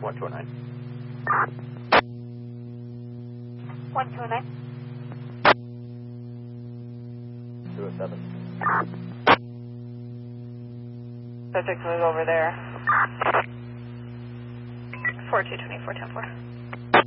1209. 129. 207. Subject move over there. 4224, 10-4.